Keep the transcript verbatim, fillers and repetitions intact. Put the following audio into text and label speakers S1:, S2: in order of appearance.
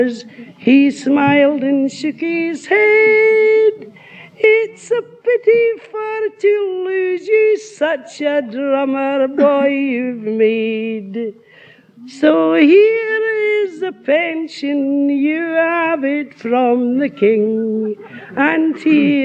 S1: He smiled and shook his head. It's a pity for to lose you, such a drummer boy you've made. So here is the pension, you have it from the king, and here